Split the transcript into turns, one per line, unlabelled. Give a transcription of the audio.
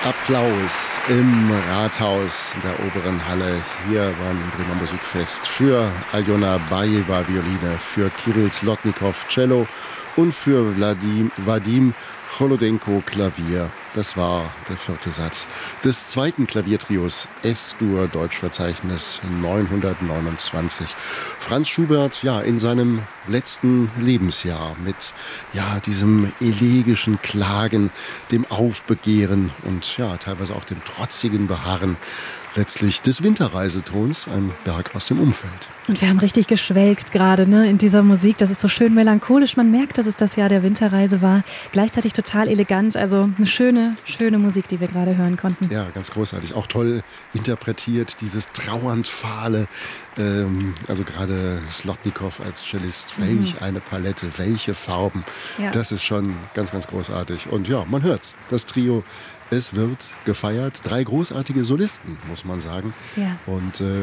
Applaus im Rathaus in der oberen Halle hier beim Bremer Musikfest für Aljona Bajeva Violine, für Kirill Slotnikow Cello und für Vadim Cholodenko Klavier. Das war der 4. Satz des 2. Klaviertrios S-Dur Deutschverzeichnis 929. Franz Schubert, ja, in seinem letzten Lebensjahr mit diesem elegischen Klagen, dem Aufbegehren und teilweise auch dem trotzigen Beharren letztlich des Winterreisetons, ein Werk aus dem Umfeld.
Und wir haben richtig geschwelgt gerade in dieser Musik. Das ist so schön melancholisch. Man merkt, dass es das Jahr der Winterreise war. Gleichzeitig total elegant. Also eine schöne Musik, die wir gerade hören konnten.
Ja, ganz großartig. Auch toll interpretiert, dieses trauernd fahle. Also gerade Slotnikow als Cellist. Welch eine Palette, welche Farben. Ja. Das ist schon ganz, ganz großartig. Und ja, man hört's. Das Trio, es wird gefeiert. 3 großartige Solisten, muss man sagen.
Ja.
Und